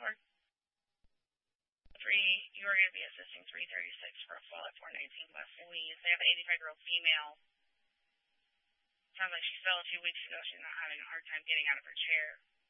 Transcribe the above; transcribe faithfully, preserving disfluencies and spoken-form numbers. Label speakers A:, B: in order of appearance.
A: Boulevard. Three, you are going to be assisting three thirty-six for a fall at four nineteen West Louise. They have an eighty-five-year-old female. Sounds like she fell a few weeks ago. She's not having a hard time getting out of her chair.